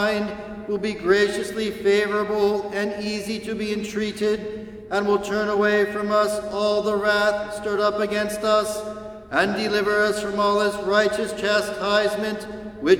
will be graciously favorable and easy to be entreated, and will turn away from us all the wrath stirred up against us, and deliver us from all his righteous chastisement, which